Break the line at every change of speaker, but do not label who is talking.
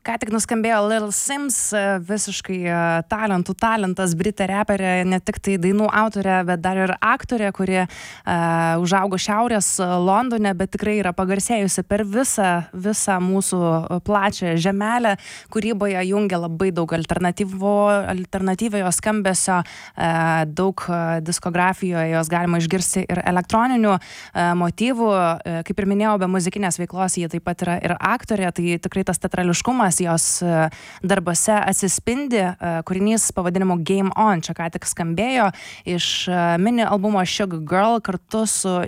Ką tik nuskambėjo Lil Sims, visiškai talentas, britė reperė, ne tik tai dainų autorė, bet dar ir aktorė, kuri užaugo šiaurės Londone, bet tikrai yra pagarsėjusi per visą mūsų plačią žemelę. Kūryboje jungia labai daug alternatyviojo skambesio, daug diskografijoje jos galima išgirsti ir elektroninių motyvų. Kaip ir minėjau, be muzikinės veiklos jie taip pat yra ir aktorė, tai tikrai tas teatrališkumas jos darbose atsispindi. Kūrinys pavadinimu Game On čia ką tik skambėjo iš mini albumo Sugar Girl kartu su